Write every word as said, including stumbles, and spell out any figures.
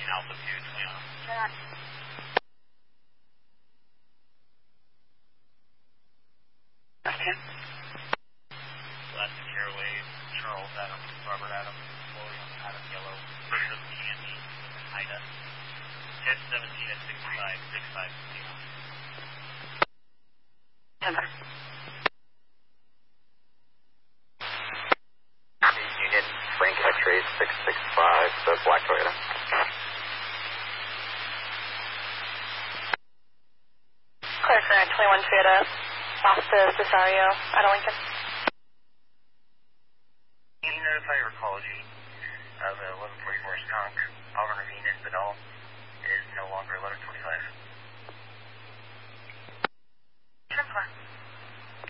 Alpha two twenty-one. Yeah. Okay. Classic Airways, Charles Adams, Robert Adams, William Adam Yellow, Bishop Candy, Ida. ten seventeen at sixty-five, sixty-five, zero. Denver. Union, Frank X-ray six six five, the black Toyota. Clear for twenty-one Toyota, off to Cesario, out of Lincoln. Can you notify Recology of eleven forty-four skunk, Auburn Ravine in Vidal? It is no longer eleven twenty-five.